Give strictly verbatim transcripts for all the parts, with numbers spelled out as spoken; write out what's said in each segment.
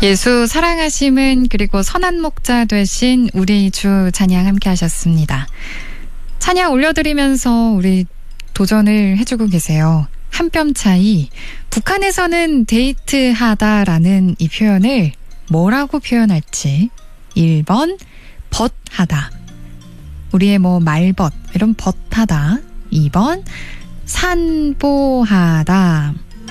예수 사랑하심은 그리고 선한 목자 되신 우리 주 찬양 함께 하셨습니다. 찬양 올려드리면서 우리 도전을 해주고 계세요. 한 뼘 차이. 북한에서는 데이트하다라는 이 표현을 뭐라고 표현할지. 일 번 벗하다. 우리의 뭐 말벗 이런 벗하다. 이 번 산보하다.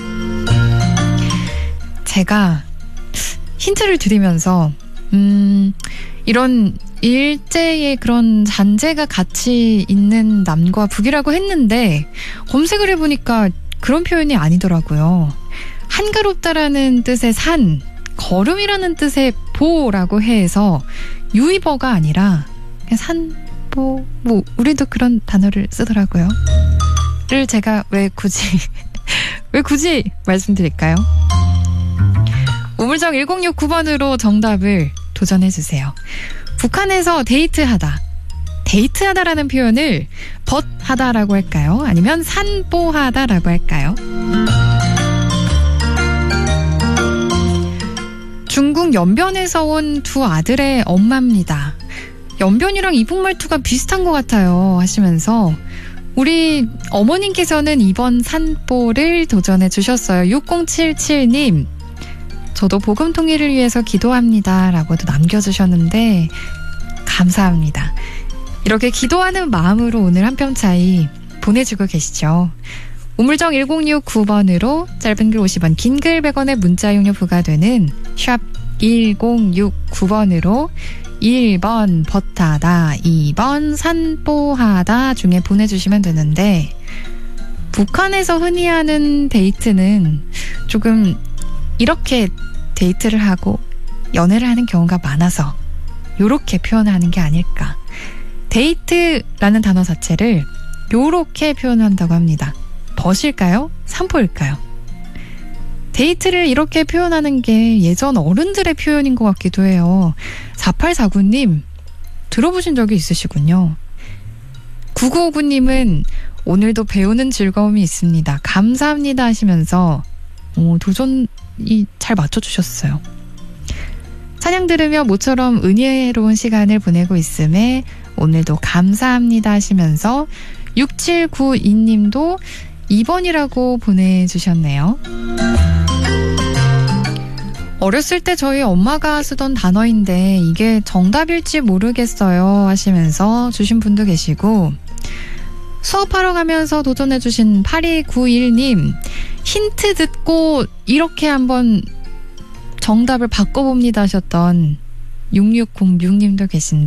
제가 힌트를 드리면서 음, 이런 일제의 그런 잔재가 같이 있는 남과 북이라고 했는데 검색을 해보니까 그런 표현이 아니더라고요. 한가롭다라는 뜻의 산, 걸음이라는 뜻의 보라고 해서 유의버가 아니라 그냥 산보, 뭐 우리도 그런 단어를 쓰더라고요. 를 제가 왜 굳이 왜 굳이 말씀드릴까요? 우물정 일공육구 번으로 정답을 도전해주세요. 북한에서 데이트하다. 데이트하다라는 표현을 벗하다라고 할까요? 아니면 산보하다라고 할까요? 중국 연변에서 온 두 아들의 엄마입니다. 연변이랑 이북말투가 비슷한 것 같아요 하시면서 우리 어머님께서는 이번 산보를 도전해 주셨어요. 육공칠칠 님. 저도 복음 통일을 위해서 기도합니다 라고도 남겨주셨는데 감사합니다. 이렇게 기도하는 마음으로 오늘 한 뼘 차이 보내주고 계시죠. 우물정 일공육구 번으로 짧은 글 오십 원, 긴 글 백 원의 문자 용료 부과되는 샵 일공육구 번으로 일 번 벗하다, 이 번 산보하다 중에 보내주시면 되는데 북한에서 흔히 하는 데이트는 조금 이렇게 데이트를 하고 연애를 하는 경우가 많아서 요렇게 표현을 하는 게 아닐까. 데이트라는 단어 자체를 요렇게 표현한다고 합니다. 벗일까요? 산보일까요? 데이트를 이렇게 표현하는 게 예전 어른들의 표현인 것 같기도 해요. 사팔사구 님 들어보신 적이 있으시군요. 구구오구 님은 오늘도 배우는 즐거움이 있습니다. 감사합니다 하시면서 오, 도전이 잘 맞춰주셨어요. 찬양 들으며 모처럼 은혜로운 시간을 보내고 있음에 오늘도 감사합니다 하시면서 육칠구이 님도 이 번이라고 보내주셨네요. 어렸을 때 저희 엄마가 쓰던 단어인데 이게 정답일지 모르겠어요 하시면서 주신 분도 계시고 수업하러 가면서 도전해주신 팔이구일 님 힌트 듣고 이렇게 한번 정답을 바꿔봅니다 하셨던 육육공육 님도 계신데